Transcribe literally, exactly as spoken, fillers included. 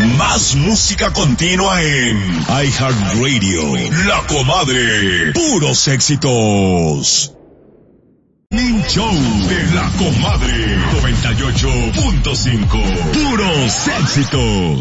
Más música continua en iHeartRadio. La Comadre. Puros éxitos. Morning Show de La Comadre. noventa y ocho punto cinco. Puros éxitos.